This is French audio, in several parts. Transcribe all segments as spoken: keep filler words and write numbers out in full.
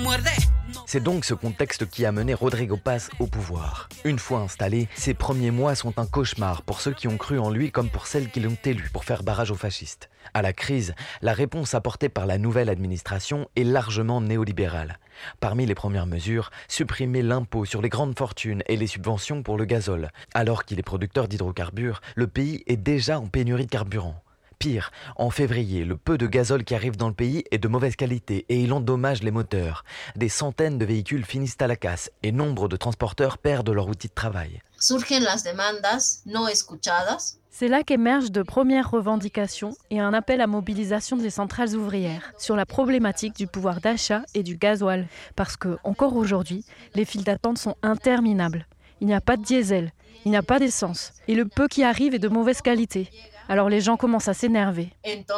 C'est donc ce contexte qui a mené Rodrigo Paz au pouvoir. Une fois installé, ses premiers mois sont un cauchemar pour ceux qui ont cru en lui comme pour celles qui l'ont élu pour faire barrage aux fascistes. À la crise, la réponse apportée par la nouvelle administration est largement néolibérale. Parmi les premières mesures, supprimer l'impôt sur les grandes fortunes et les subventions pour le gazole. Alors qu'il est producteur d'hydrocarbures, le pays est déjà en pénurie de carburant. Pire, en février, le peu de gazole qui arrive dans le pays est de mauvaise qualité et il endommage les moteurs. Des centaines de véhicules finissent à la casse et nombre de transporteurs perdent leur outil de travail. Surgen las demandas no escuchadas. C'est là qu'émergent de premières revendications et un appel à mobilisation des centrales ouvrières sur la problématique du pouvoir d'achat et du gasoil. Parce que, encore aujourd'hui, les files d'attente sont interminables. Il n'y a pas de diesel, il n'y a pas d'essence et le peu qui arrive est de mauvaise qualité. Alors les gens commencent à s'énerver.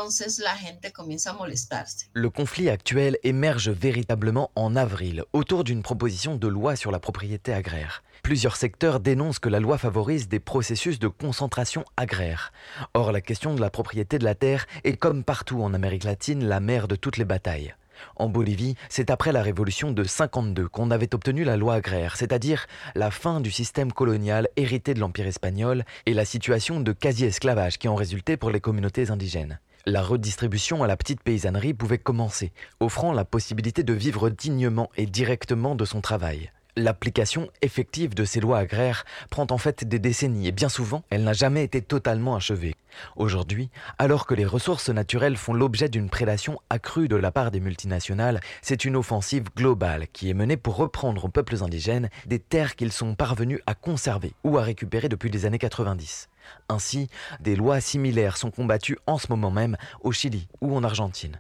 Le conflit actuel émerge véritablement en avril, autour d'une proposition de loi sur la propriété agraire. Plusieurs secteurs dénoncent que la loi favorise des processus de concentration agraire. Or, la question de la propriété de la terre est, comme partout en Amérique latine, la mère de toutes les batailles. En Bolivie, c'est après la révolution de cinquante-deux qu'on avait obtenu la loi agraire, c'est-à-dire la fin du système colonial hérité de l'Empire espagnol et la situation de quasi-esclavage qui en résultait pour les communautés indigènes. La redistribution à la petite paysannerie pouvait commencer, offrant la possibilité de vivre dignement et directement de son travail. L'application effective de ces lois agraires prend en fait des décennies et bien souvent, elle n'a jamais été totalement achevée. Aujourd'hui, alors que les ressources naturelles font l'objet d'une prédation accrue de la part des multinationales, c'est une offensive globale qui est menée pour reprendre aux peuples indigènes des terres qu'ils sont parvenus à conserver ou à récupérer depuis les années quatre-vingt-dix. Ainsi, des lois similaires sont combattues en ce moment même au Chili ou en Argentine.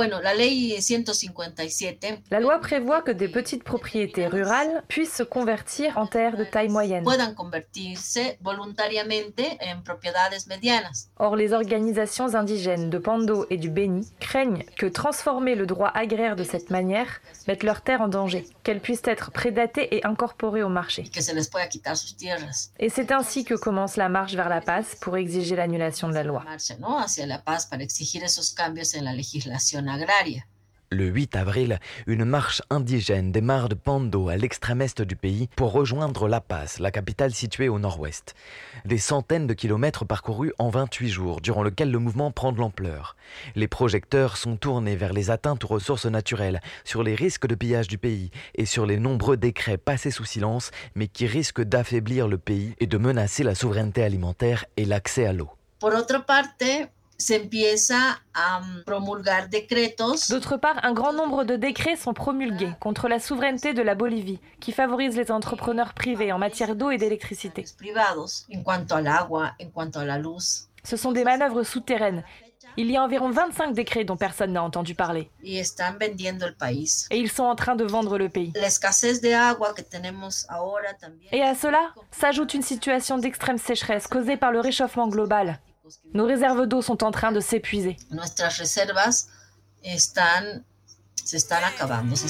La loi prévoit que des petites propriétés rurales puissent se convertir en terres de taille moyenne. Or, les organisations indigènes de Pando et du Beni craignent que transformer le droit agraire de cette manière mette leurs terres en danger, qu'elles puissent être prédatées et incorporées au marché. Et c'est ainsi que commence la marche vers la paz pour exiger l'annulation de la loi. Le huit avril, une marche indigène démarre de Pando à l'extrême est du pays pour rejoindre La Paz, la capitale située au nord-ouest. Des centaines de kilomètres parcourus en vingt-huit jours, durant lequel le mouvement prend de l'ampleur. Les projecteurs sont tournés vers les atteintes aux ressources naturelles, sur les risques de pillage du pays et sur les nombreux décrets passés sous silence, mais qui risquent d'affaiblir le pays et de menacer la souveraineté alimentaire et l'accès à l'eau. D'autre part, un grand nombre de décrets sont promulgués contre la souveraineté de la Bolivie, qui favorise les entrepreneurs privés en matière d'eau et d'électricité. Ce sont des manœuvres souterraines. Il y a environ vingt-cinq décrets dont personne n'a entendu parler. Et ils sont en train de vendre le pays. Et à cela s'ajoute une situation d'extrême sécheresse causée par le réchauffement global. Nos réserves d'eau sont en train de s'épuiser. Nuestras reservas están, se están acabando.